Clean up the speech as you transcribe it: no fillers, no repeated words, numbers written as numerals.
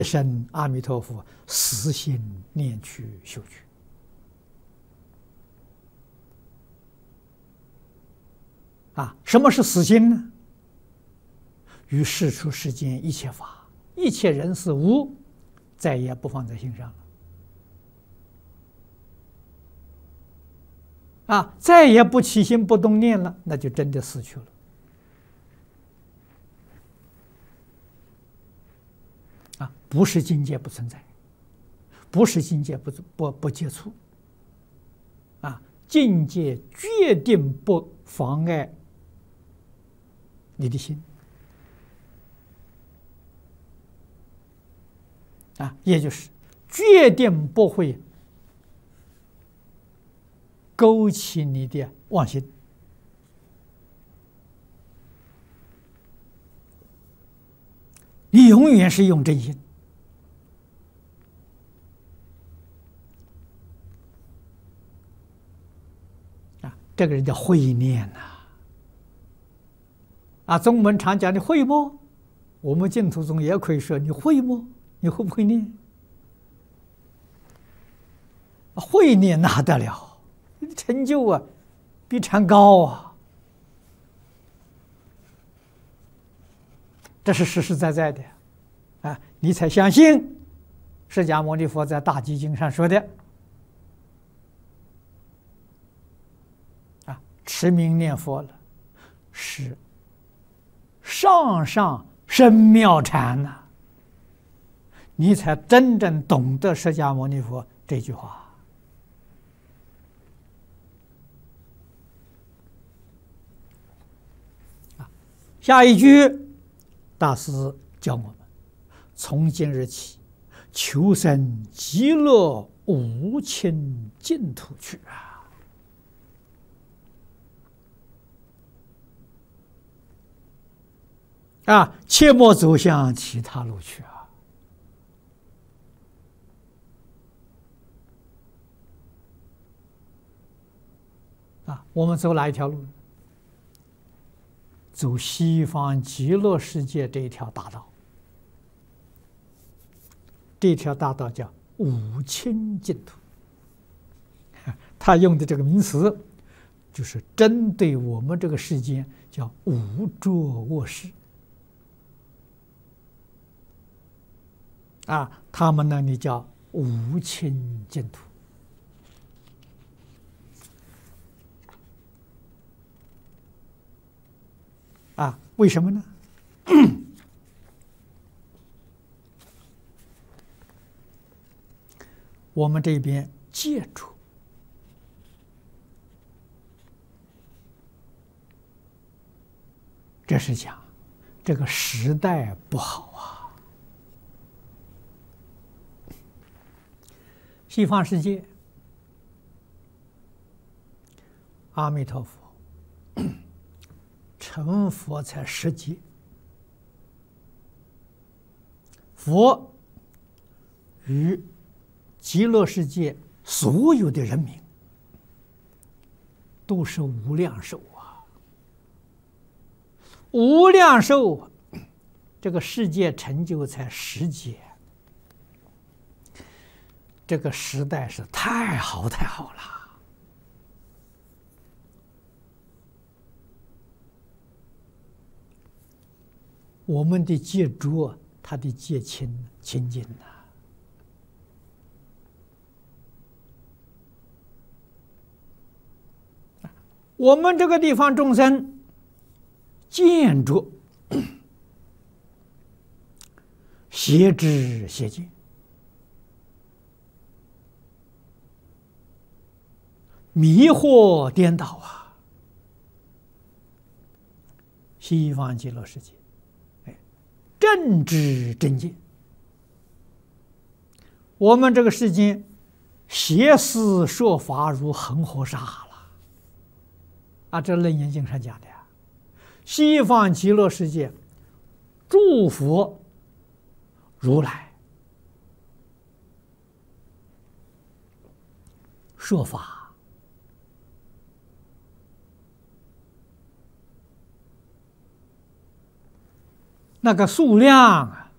生阿弥陀佛，死心念去修去。什么是死心呢？于世出世间一切法、一切人事物，再也不放在心上了。再也不起心不动念了，那就真的死去了。不是境界不存在，不是境界不接触，境界决定不妨碍你的心，也就是决定不会勾起你的妄心。你永远是用真心。这个人叫慧念宗门常讲你会不？我们净土宗也可以说你会不？你会不会念？会念那得了，你的成就比禅高这是实实在在的你才相信释迦牟尼佛在大集经上说的持名念佛了，是上上深妙禅你才真正懂得释迦牟尼佛这句话。下一句，大师教我们：从今日起，求生极乐无亲净土去切莫走向其他路去我们走哪一条路？走西方极乐世界这一条大道。这条大道叫无亲净土，他用的这个名词就是针对我们这个世间叫无着卧室他们那里叫无亲净土为什么呢？我们这边戒除，这是讲这个时代不好西方世界，阿弥陀佛成佛才10劫，佛与极乐世界所有的人民都是无量寿无量寿这个世界成就才10劫，这个时代是太好太好了。我们的戒浊，他的戒清清净我们这个地方众生见着邪知邪见，迷惑颠倒西方极乐世界正知正见，我们这个世间邪思说法如恒河沙了这《楞严经》上讲的西方极乐世界诸佛如来说法那个数量